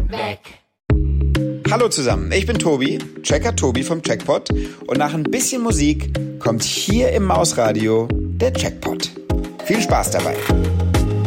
weg. Hallo zusammen, ich bin Tobi, Checker Tobi vom Checkpot und nach ein bisschen Musik kommt hier im Mausradio der Checkpot. Viel Spaß dabei.